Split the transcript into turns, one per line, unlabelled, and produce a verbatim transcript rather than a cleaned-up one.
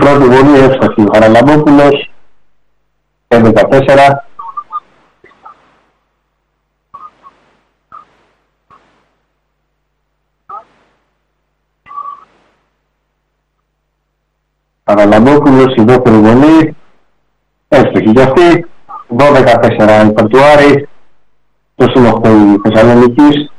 πρώτη βολή εύστοχη. Ο Χαραλαμπόπουλος έντεκα τέσσερα. Χαραλαμπόπουλος η δεύτερη βολή εύστοχη για αυτή. δώδεκα τέσσερα υπέρ του Άρη. Το συνοχτώ η Θεσσαλονίκης.